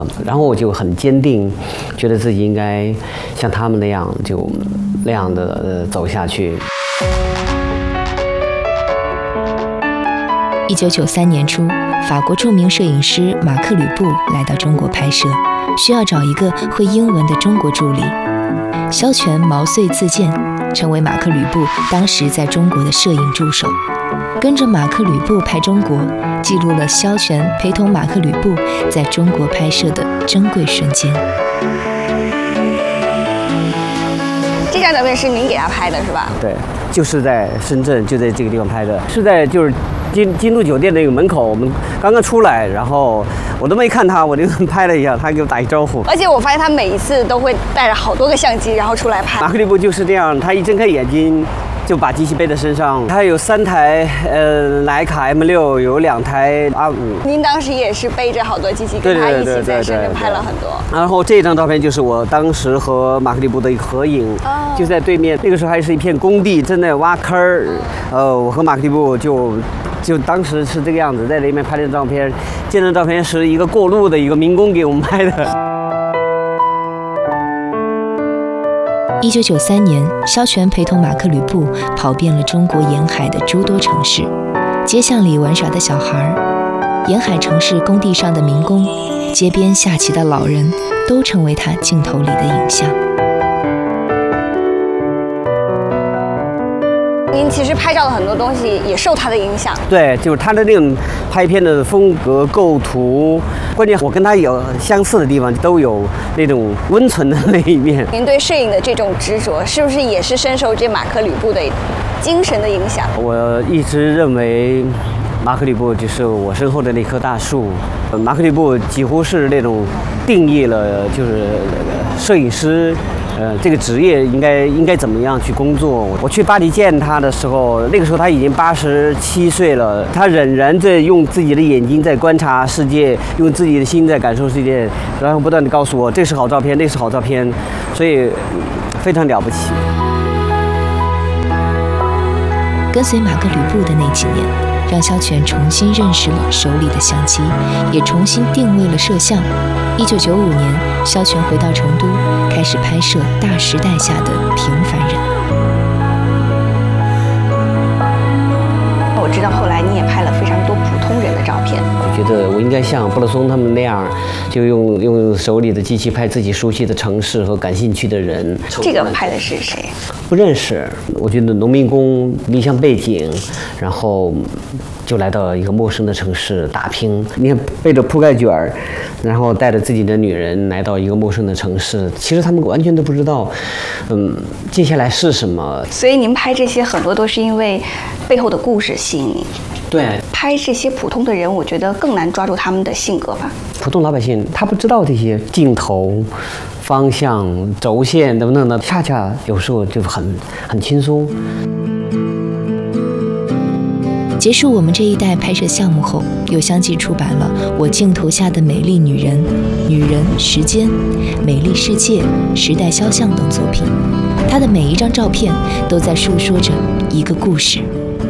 然后我就很坚定，觉得自己应该像他们那样，就那样的走下去。 1993年初，法国著名摄影师马克·吕布来到中国拍摄，需要找一个会英文的中国助理。萧全毛遂自荐，成为马克·吕布当时在中国的摄影助手，跟着马克·吕布拍中国，记录了萧全陪同马克·吕布在中国拍摄的珍贵瞬间。 这张照片是您给他拍的是吧？ 对，就是在深圳，就在这个地方拍的，是在就是金都酒店那个门口，我们刚刚出来，然后我都没看他，我就拍了一下，他给我打一招呼。 而且我发现他每一次都会带着好多个相机，然后出来拍。 马克·吕布就是这样，他一睁开眼睛就把机器背在身上。他有3台徕卡 M6，有2台R5。 您当时也是背着好多机器，跟他一起在深圳拍了很多。 然后这张照片就是我当时和马克·吕布的一个合影，就在对面。那个时候还是一片工地，正在挖坑儿。我和马克·吕布就当时是这个样子，在那边拍的照片。这张照片是一个过路的一个民工给我们拍的。 1993年，萧全陪同马克·吕布跑遍了中国沿海的诸多城市，街巷里玩耍的小孩，沿海城市工地上的民工，街边下棋的老人，都成为他镜头里的影像。 您其实拍照的很多东西也受他的影响。 对，就是他的那种拍片的风格、构图，关键我跟他有相似的地方，都有那种温存的那一面。 您对摄影的这种执着，是不是也是深受这马克·吕布的精神的影响？ 我一直认为，马克·吕布就是我身后的那棵大树。马克·吕布几乎是那种定义了，就是摄影师。这个职业应该怎么样去工作？我去巴黎见他的时候，那个时候他已经87岁了，他仍然在用自己的眼睛在观察世界，用自己的心在感受世界，然后不断地告诉我这是好照片，那是好照片，所以非常了不起。 跟随马克·吕布的那几年，让萧全重新认识了手里的相机，也重新定位了摄像。1995年，萧全回到成都，开始拍摄大时代下的平凡人。 我知道后来你也拍了非常多普通人的照片。 我觉得我应该像布勒松他们那样，就用手里的机器拍自己熟悉的城市和感兴趣的人。 这个拍的是谁？ 不认识。我觉得农民工理想背景，然后就来到一个陌生的城市打拼。你看背着铺盖卷儿，然后带着自己的女人来到一个陌生的城市，其实他们完全都不知道，接下来是什么。 所以您拍这些很多都是因为背后的故事吸引你。 对， 拍这些普通的人，我觉得更难抓住他们的性格吧。 普通老百姓他不知道这些镜头、方向、轴线等等的，恰恰有时候就很轻松。 结束我们这一代拍摄项目后，又相继出版了《我镜头下的美丽女人》《女人时间》《美丽世界》《时代肖像》等作品。她的每一张照片都在述说着一个故事。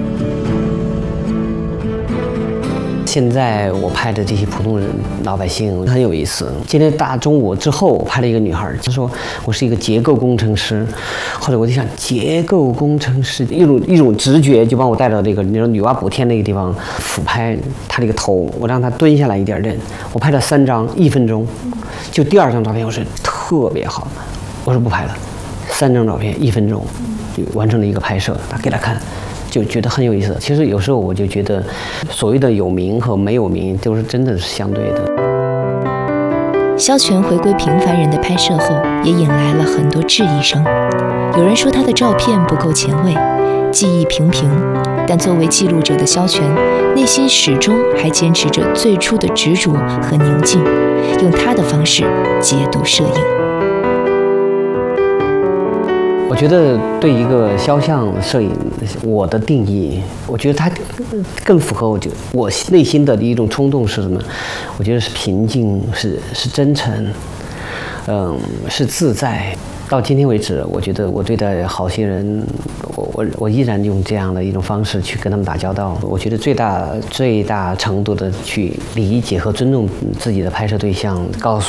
现在我拍的这些普通人、老百姓很有意思。今天大中午之后，我拍了一个女孩，她说我是一个结构工程师。后来我就想，结构工程师一种直觉就把我带到那种女娲补天那个地方，俯拍她这个头，我让她蹲下来一点点。我拍了3张，1分钟。就第2张照片，我说特别好，我说不拍了。3张照片1分钟，就完成了一个拍摄，给她看。就觉得很有意思。其实有时候我就觉得，所谓的有名和没有名，都是真的是相对的。 萧全回归平凡人的拍摄后，也引来了很多质疑声。有人说他的照片不够前卫，技艺平平，但作为记录者的萧全，内心始终还坚持着最初的执着和宁静，用他的方式解读摄影。 我觉得对一个肖像摄影，我的定义，我觉得它更符合我内心的一种冲动是什么？我觉得是平静，是真诚，是自在。到今天为止，我觉得我对待好些人，我依然用这样的一种方式去跟他们打交道。我觉得最大程度的去理解和尊重自己的拍摄对象，告诉